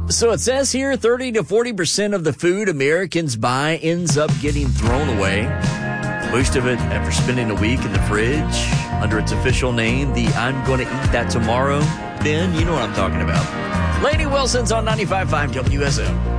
So it says here 30 to 40% of the food Americans buy ends up getting thrown away. Most of it after spending a week in the fridge under its official name, the I'm going to eat that tomorrow bin. You know what I'm talking about. Lainey Wilson's on 95.5 WSM.